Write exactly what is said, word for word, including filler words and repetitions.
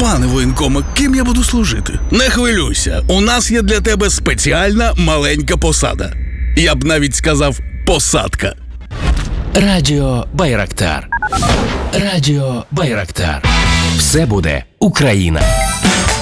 Пане воєнкоме, ким я буду служити? Не хвилюйся, у нас є для тебе спеціальна маленька посада. Я б навіть сказав посадка. Радіо Байрактар. Радіо Байрактар. Все буде Україна.